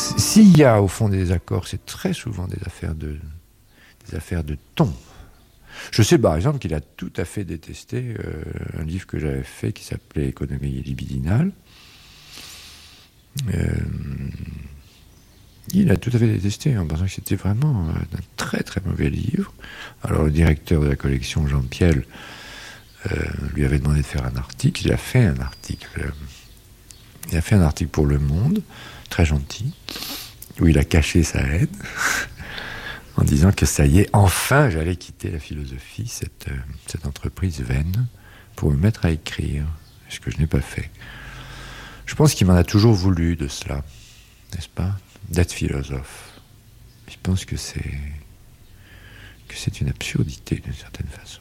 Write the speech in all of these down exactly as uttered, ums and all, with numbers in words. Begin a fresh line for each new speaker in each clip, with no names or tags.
s'il y a au fond des accords, c'est très souvent des affaires de, des affaires de ton. Je sais par exemple qu'il a tout à fait détesté euh, un livre que j'avais fait qui s'appelait Économie libidinale. Euh, il a tout à fait détesté en pensant que c'était vraiment un très très mauvais livre. Alors le directeur de la collection, Jean Piel, euh, lui avait demandé de faire un article. Il a fait un article. Euh, il a fait un article pour Le Monde, très gentil, où il a caché sa haine en disant que ça y est, enfin j'allais quitter la philosophie, cette, euh, cette entreprise vaine, pour me mettre à écrire, ce que je n'ai pas fait. Je pense qu'il m'en a toujours voulu de cela, n'est-ce pas, d'être philosophe. Je pense que c'est que c'est une absurdité d'une certaine façon.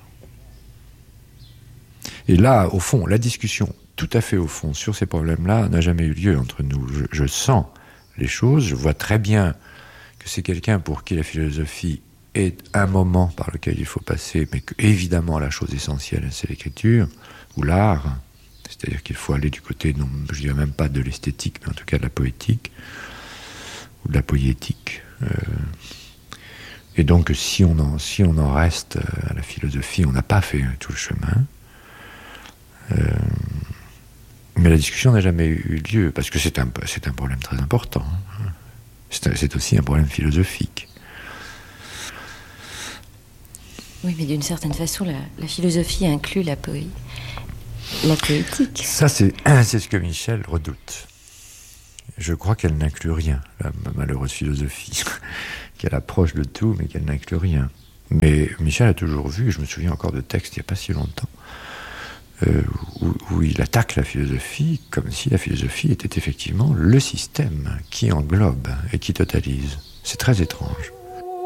Et là, au fond, la discussion, tout à fait au fond, sur ces problèmes-là, n'a jamais eu lieu entre nous. Je, je sens les choses, je vois très bien que c'est quelqu'un pour qui la philosophie est un moment par lequel il faut passer, mais que, évidemment, la chose essentielle, c'est l'écriture, ou l'art. C'est-à-dire qu'il faut aller du côté, non, je dirais même pas de l'esthétique, mais en tout cas de la poétique, ou de la poétique. Euh, et donc, si on, en, si on en reste à la philosophie, on n'a pas fait tout le chemin. Euh, mais la discussion n'a jamais eu lieu, parce que c'est un, c'est un problème très important. C'est, un, c'est aussi un problème philosophique.
Oui, mais d'une certaine façon, la, la philosophie inclut la poésie. La poétique.
Ça, c'est, c'est ce que Michel redoute. Je crois qu'elle n'inclut rien, la malheureuse philosophie, qu'elle approche de tout, mais qu'elle n'inclut rien. Mais Michel a toujours vu, je me souviens encore de textes il n'y a pas si longtemps, euh, où, où il attaque la philosophie comme si la philosophie était effectivement le système qui englobe et qui totalise. C'est très étrange.